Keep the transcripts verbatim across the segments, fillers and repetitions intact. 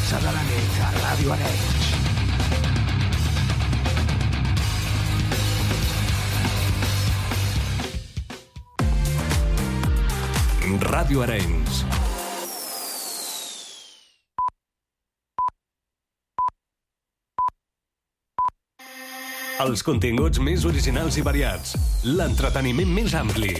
onze de la nit a Ràdio Arenys. Ràdio Arenys. Els continguts més originals i variats. L'entreteniment més ampli.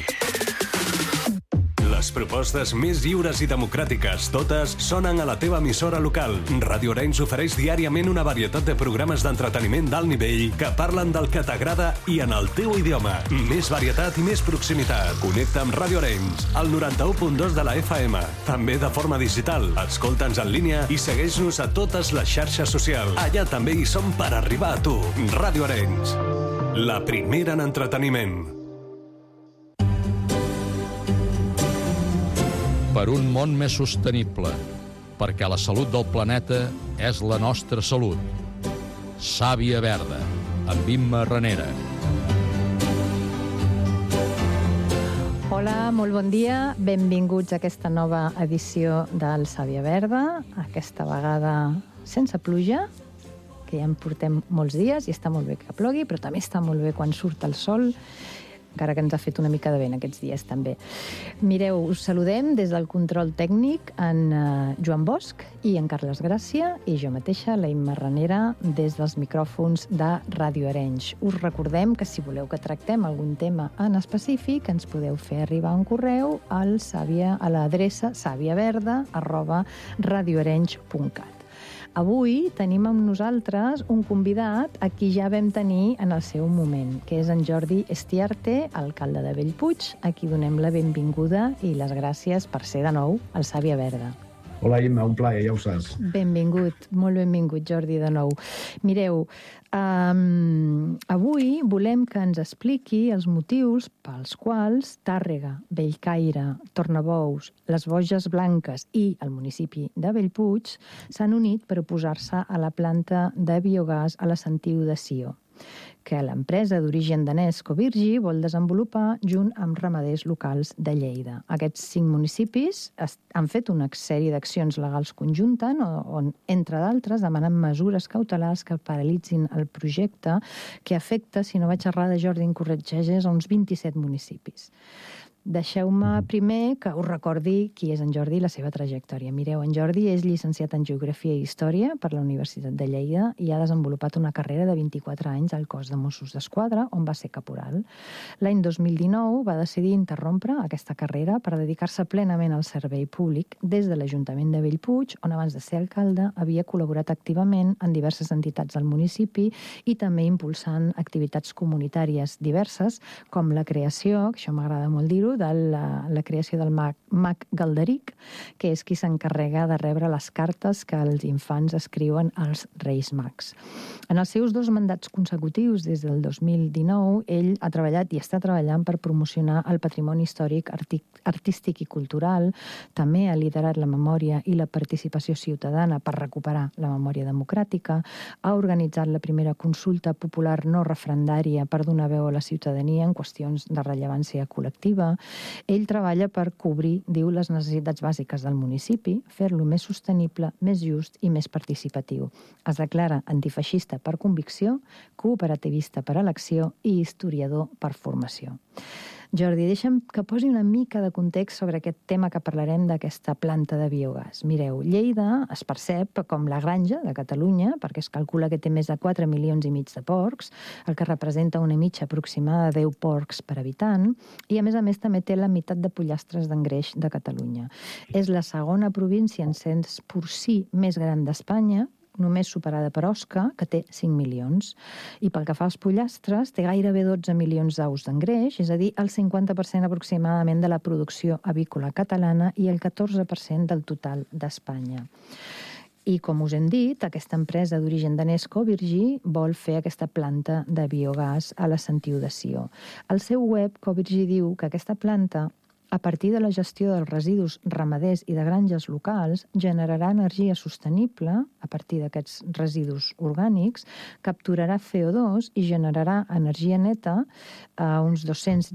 Les propostes més lliures i democràtiques, totes sonen a la teva emissora local. Ràdio Arenys ofereix diàriament una varietat de programes d'entreteniment d'alt nivell que parlen del que t'agrada i en el teu idioma. Més varietat i més proximitat. Connecta amb Ràdio Arenys, al noranta-u punt dos de la F M. També de forma digital. Escolta'ns en línia i segueix-nos a totes les xarxes socials. Allà també hi som per arribar a tu. Ràdio Arenys, la primera en entreteniment. Per un món més sostenible, perquè la salut del planeta és la nostra salut. Sàvia Verda, amb Imma Ranera. Hola, molt bon dia. Benvinguts a aquesta nova edició del Sàvia Verda, aquesta vegada sense pluja, que ja en portem molts dies i està molt bé que plogui, però també està molt bé quan surt el sol, encara que ens ha fet una mica de vent aquests dies també. Mireu, us saludem des del control tècnic en uh, Joan Bosch i en Carles Gràcia i jo mateixa, la Imma Ranera, des dels micròfons de Ràdio Arenys. Us recordem que si voleu que tractem algun tema en específic ens podeu fer arribar un correu al Sàvia, a l'adreça sàviaverda arroba radioarenys punt cat. Avui tenim amb nosaltres un convidat a qui ja vam tenir en el seu moment, que és en Jordi Estiarte, alcalde de Bellpuig, a qui donem la benvinguda i les gràcies per ser de nou al Sàvia Verda. Hola, Imma, un plaer, ja ho saps. Benvingut, molt benvingut, Jordi, de nou. Mireu, um, avui volem que ens expliqui els motius pels quals Tàrrega, Bellcaire, Tornabous, les Boges Blanques i el municipi de Bellpuig s'han unit per oposar-se a la planta de biogàs a la Sentiu de Sió, que l'empresa d'origen danès Covirgi vol desenvolupar junt amb ramaders locals de Lleida. Aquests cinc municipis han fet una sèrie d'accions legals conjuntes on, entre d'altres, demanen mesures cautelars que paralitzin el projecte que afecta, si no vaig errada, Jordi, em corregeixes, a uns vint-i-set municipis. Deixeu-me primer que us recordi qui és en Jordi i la seva trajectòria. Mireu, en Jordi és llicenciat en Geografia i Història per la Universitat de Lleida i ha desenvolupat una carrera de vint-i-quatre anys al cos de Mossos d'Esquadra, on va ser caporal. L'any dos mil dinou va decidir interrompre aquesta carrera per dedicar-se plenament al servei públic des de l'Ajuntament de Bellpuig, on abans de ser alcalde havia col·laborat activament en diverses entitats del municipi i també impulsant activitats comunitàries diverses, com la creació, que això m'agrada molt dir-ho, de la, la creació del mag, mag Galderic, que és qui s'encarrega de rebre les cartes que els infants escriuen als Reis Mags. En els seus dos mandats consecutius, des del dos mil dinou, ell ha treballat i està treballant per promocionar el patrimoni històric, artístic i cultural. També ha liderat la memòria i la participació ciutadana per recuperar la memòria democràtica. Ha organitzat la primera consulta popular no referendària per donar veu a la ciutadania en qüestions de rellevància col·lectiva. Ell treballa per cobrir, diu, les necessitats bàsiques del municipi, fer-lo més sostenible, més just i més participatiu. Es declara antifeixista per convicció, cooperativista per elecció i historiador per formació. Jordi, deixa'm que posi una mica de context sobre aquest tema que parlarem d'aquesta planta de biogàs. Mireu, Lleida es percep com la granja de Catalunya, perquè es calcula que té més de quatre milions i mig de porcs, el que representa una mitja aproximada de deu porcs per habitant, i a més a més també té la meitat de pollastres d'engreix de Catalunya. És la segona província en cens porcí més gran d'Espanya, només superada per Osca, que té cinc milions. I pel que fa als pollastres, té gairebé dotze milions d'aus d'engreix, és a dir, el cinquanta per cent aproximadament de la producció avícola catalana i el catorze per cent del total d'Espanya. I, com us hem dit, aquesta empresa d'origen danès Covirgi vol fer aquesta planta de biogàs a la Sentiu de Sió. Al seu web, Covirgi diu que aquesta planta, a partir de la gestió dels residus ramaders i de granges locals, generarà energia sostenible, a partir d'aquests residus orgànics, capturarà C O dos i generarà energia neta a uns dos-cents